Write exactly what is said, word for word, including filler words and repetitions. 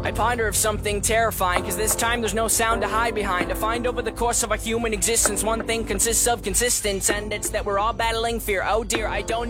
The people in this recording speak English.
I ponder of something terrifying, cause this time there's no sound to hide behind. To find over the course of our human existence, one thing consists of consistence, and it's that we're all battling fear. Oh dear, I don't